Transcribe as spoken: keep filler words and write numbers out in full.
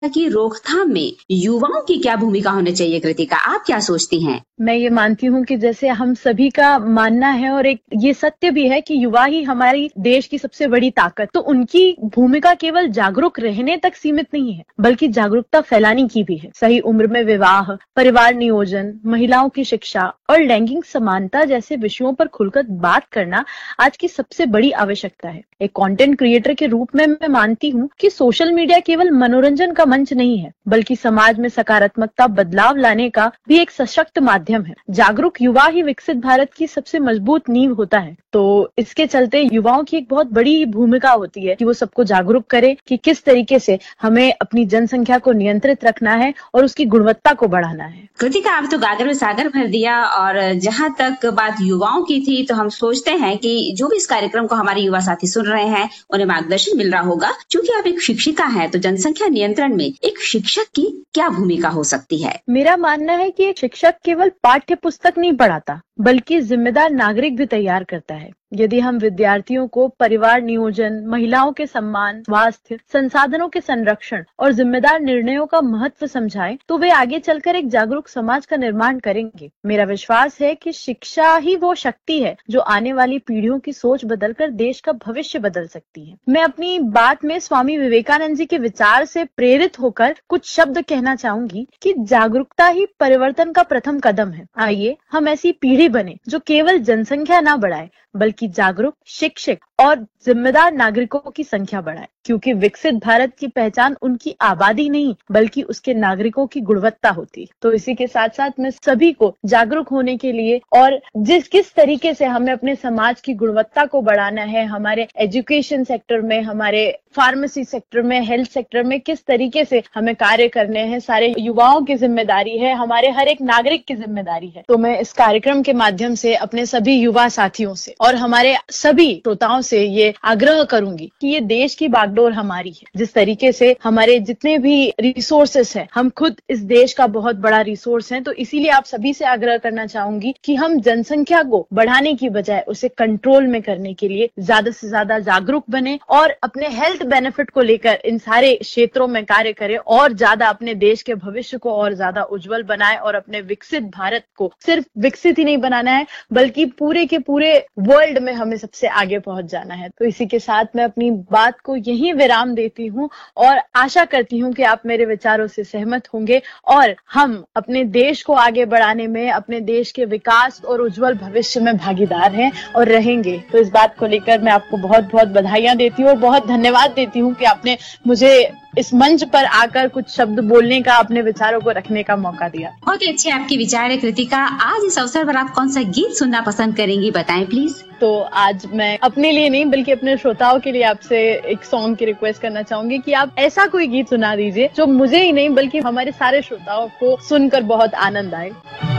की रोकथाम में युवाओं की क्या भूमिका होनी चाहिए? कृतिका, आप क्या सोचती हैं? मैं ये मानती हूँ कि जैसे हम सभी का मानना है और एक ये सत्य भी है कि युवा ही हमारी देश की सबसे बड़ी ताकत, तो उनकी भूमिका केवल जागरूक रहने तक सीमित नहीं है, बल्कि जागरूकता फैलाने की भी है। सही उम्र में विवाह, परिवार नियोजन, महिलाओं की शिक्षा और लैंगिक समानता जैसे विषयों पर खुलकर बात करना आज की सबसे बड़ी आवश्यकता है। एक कंटेंट क्रिएटर के रूप में मैं मानती हूँ कि सोशल मीडिया केवल मनोरंजन का मंच नहीं है, बल्कि समाज में सकारात्मकता बदलाव लाने का भी एक सशक्त माध्यम है। जागरूक युवा ही विकसित भारत की सबसे मजबूत नींव होता है। तो इसके चलते युवाओं की एक बहुत बड़ी भूमिका होती है कि वो सबको जागरूक करे कि किस तरीके से हमें अपनी जनसंख्या को नियंत्रित रखना है और उसकी गुणवत्ता को बढ़ाना है। कृतिका, आप तो गागर में सागर भर दिया। और जहाँ तक बात युवाओं की थी, तो हम सोचते हैं कि जो भी इस कार्यक्रम को हमारे युवा साथी सुन रहे हैं, उन्हें मार्गदर्शन मिल रहा होगा। क्योंकि आप एक शिक्षिका हैं, तो जनसंख्या नियंत्रण में एक शिक्षक की क्या भूमिका हो सकती है? मेरा मानना है कि एक शिक्षक केवल पाठ्य पुस्तक नहीं पढ़ाता, बल्कि जिम्मेदार नागरिक भी तैयार करता है। यदि हम विद्यार्थियों को परिवार नियोजन, महिलाओं के सम्मान, स्वास्थ्य, संसाधनों के संरक्षण और जिम्मेदार निर्णयों का महत्व समझाएं, तो वे आगे चलकर एक जागरूक समाज का निर्माण करेंगे। मेरा विश्वास है कि शिक्षा ही वो शक्ति है जो आने वाली पीढ़ियों की सोच बदलकर देश का भविष्य बदल सकती है। मैं अपनी बात में स्वामी विवेकानंद जी के विचार से प्रेरित होकर कुछ शब्द कहना चाहूंगी कि जागरूकता ही परिवर्तन का प्रथम कदम है। आइए हम ऐसी पीढ़ी बने जो केवल जनसंख्या ना बढ़ाए, बल्कि जागरूक, शिक्षित और जिम्मेदार नागरिकों की संख्या बढ़ाए। क्योंकि विकसित भारत की पहचान उनकी आबादी नहीं, बल्कि उसके नागरिकों की गुणवत्ता होती। तो इसी के साथ साथ मैं सभी को जागरूक होने के लिए और जिस किस तरीके से हमें अपने समाज की गुणवत्ता को बढ़ाना है, हमारे एजुकेशन सेक्टर में, हमारे फार्मेसी सेक्टर में, हेल्थ सेक्टर में किस तरीके से हमें कार्य करने हैं, सारे युवाओं की जिम्मेदारी है, हमारे हर एक नागरिक की जिम्मेदारी है। तो मैं इस कार्यक्रम के माध्यम से अपने सभी युवा साथियों से और हमारे सभी श्रोताओं से ये आग्रह करूंगी कि ये देश की बागडोर हमारी है। जिस तरीके से हमारे जितने भी रिसोर्सेस हैं, हम खुद इस देश का बहुत बड़ा रिसोर्स हैं, तो इसीलिए आप सभी से आग्रह करना चाहूंगी कि हम जनसंख्या को बढ़ाने की बजाय उसे कंट्रोल में करने के लिए ज्यादा से ज्यादा जागरूक बने और अपने हेल्थ बेनिफिट को लेकर इन सारे क्षेत्रों में कार्य करें और ज्यादा अपने देश के भविष्य को और ज्यादा उज्जवल बनाए और अपने विकसित भारत को सिर्फ विकसित ही नहीं बनाना है, बल्कि पूरे के पूरे वर्ल्ड में हमें सबसे आगे पहुंच जाना है। तो इसी के साथ मैं अपनी बात को यहीं विराम देती हूं और आशा करती हूं कि आप मेरे विचारों से सहमत होंगे और हम अपने देश को आगे बढ़ाने में, अपने देश के विकास और उज्जवल भविष्य में भागीदार हैं और रहेंगे। तो इस बात को लेकर मैं आपको बहुत बहुत बधाइयां देती हूँ और बहुत धन्यवाद देती हूँ कि आपने मुझे इस मंच पर आकर कुछ शब्द बोलने का, अपने विचारों को रखने का मौका दिया। बहुत ही अच्छे आपके विचार है कृतिका। आज इस अवसर पर आप कौन सा गीत सुनना पसंद करेंगी, बताएं प्लीज। तो आज मैं अपने लिए नहीं बल्कि अपने श्रोताओं के लिए आपसे एक सॉन्ग की रिक्वेस्ट करना चाहूंगी कि आप ऐसा कोई गीत सुना दीजिए जो मुझे ही नहीं बल्कि हमारे सारे श्रोताओं को सुनकर बहुत आनंद आए।